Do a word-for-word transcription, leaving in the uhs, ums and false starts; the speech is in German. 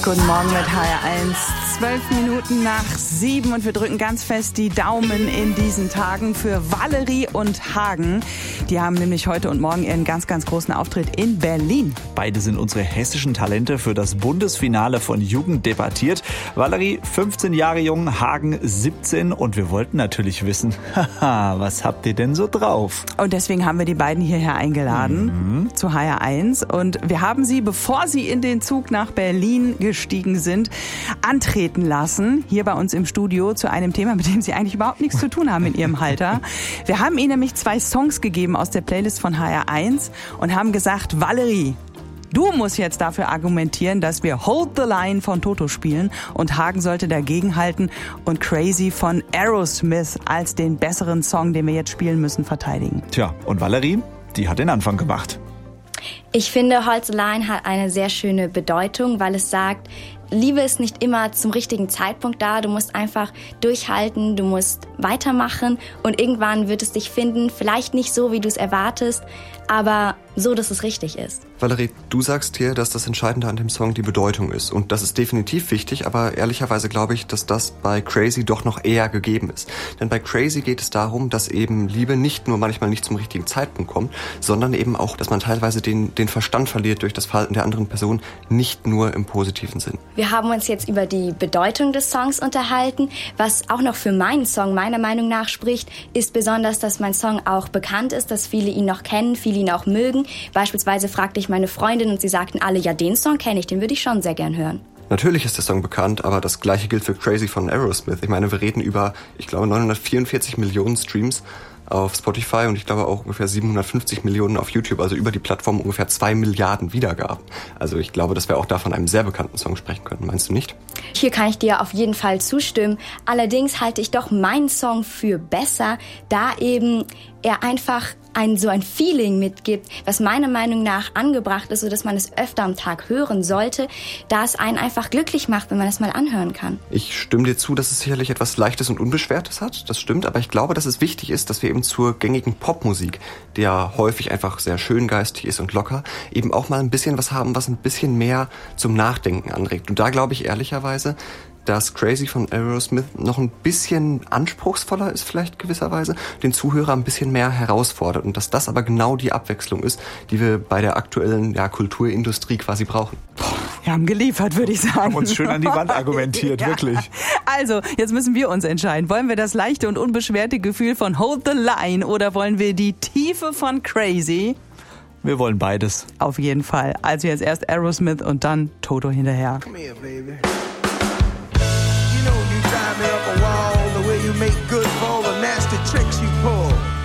Guten Morgen mit H R eins. Zwölf Minuten nach sieben und wir drücken ganz fest die Daumen in diesen Tagen für Valerie und Hagen. Die haben nämlich heute und morgen ihren ganz, ganz großen Auftritt in Berlin. Beide sind unsere hessischen Talente für das Bundesfinale von Jugend debattiert. Valerie fünfzehn Jahre jung, Hagen siebzehn und wir wollten natürlich wissen, haha, was habt ihr denn so drauf? Und deswegen haben wir die beiden hierher eingeladen mhm. zu H R eins und wir haben sie, bevor sie in den Zug nach Berlin gestiegen sind, antreten lassen, hier bei uns im Studio zu einem Thema, mit dem sie eigentlich überhaupt nichts zu tun haben in ihrem Alter. Wir haben ihnen nämlich zwei Songs gegeben aus der Playlist von H R eins und haben gesagt, Valerie, du musst jetzt dafür argumentieren, dass wir Hold the Line von Toto spielen und Hagen sollte dagegenhalten und Crazy von Aerosmith als den besseren Song, den wir jetzt spielen müssen, verteidigen. Tja, und Valerie, die hat den Anfang gemacht. Ich finde, Hold the Line hat eine sehr schöne Bedeutung, weil es sagt, Liebe ist nicht immer zum richtigen Zeitpunkt da. Du musst einfach durchhalten, du musst weitermachen und irgendwann wird es dich finden. Vielleicht nicht so, wie du es erwartest, aber so, dass es richtig ist. Valerie, du sagst hier, dass das Entscheidende an dem Song die Bedeutung ist. Und das ist definitiv wichtig, aber ehrlicherweise glaube ich, dass das bei Crazy doch noch eher gegeben ist. Denn bei Crazy geht es darum, dass eben Liebe nicht nur manchmal nicht zum richtigen Zeitpunkt kommt, sondern eben auch, dass man teilweise den, den Verstand verliert durch das Verhalten der anderen Person, nicht nur im positiven Sinn. Wir haben uns jetzt über die Bedeutung des Songs unterhalten. Was auch noch für meinen Song meiner Meinung nach spricht, ist besonders, dass mein Song auch bekannt ist, dass viele ihn noch kennen, viele ihn auch mögen. Beispielsweise fragte ich meine Freundin und sie sagten alle, ja, den Song kenne ich, den würde ich schon sehr gern hören. Natürlich ist der Song bekannt, aber das gleiche gilt für Crazy von Aerosmith. Ich meine, wir reden über, ich glaube, neunhundertvierundvierzig Millionen Streams auf Spotify und ich glaube auch ungefähr siebenhundertfünfzig Millionen auf YouTube, also über die Plattform ungefähr zwei Milliarden Wiedergaben. Also ich glaube, dass wir auch da von einem sehr bekannten Song sprechen können. Meinst du nicht? Hier kann ich dir auf jeden Fall zustimmen. Allerdings halte ich doch meinen Song für besser, da eben er einfach ein so ein Feeling mitgibt, was meiner Meinung nach angebracht ist, sodass man es öfter am Tag hören sollte, da es einen einfach glücklich macht, wenn man es mal anhören kann. Ich stimme dir zu, dass es sicherlich etwas Leichtes und Unbeschwertes hat, das stimmt, aber ich glaube, dass es wichtig ist, dass wir eben zur gängigen Popmusik, die ja häufig einfach sehr schöngeistig ist und locker, eben auch mal ein bisschen was haben, was ein bisschen mehr zum Nachdenken anregt. Und da glaube ich ehrlicherweise, dass Crazy von Aerosmith noch ein bisschen anspruchsvoller ist vielleicht gewisserweise, den Zuhörer ein bisschen mehr herausfordert und dass das aber genau die Abwechslung ist, die wir bei der aktuellen ja, Kulturindustrie quasi brauchen. Wir haben geliefert, würde ich sagen. Haben uns schön an die Wand argumentiert, ja. Wirklich. Also, jetzt müssen wir uns entscheiden. Wollen wir das leichte und unbeschwerte Gefühl von Hold the Line oder wollen wir die Tiefe von Crazy? Wir wollen beides. Auf jeden Fall. Also jetzt erst Aerosmith und dann Toto hinterher. Come here, baby. You know you drive me up a wall the way you make good for all the nasty tricks you pull.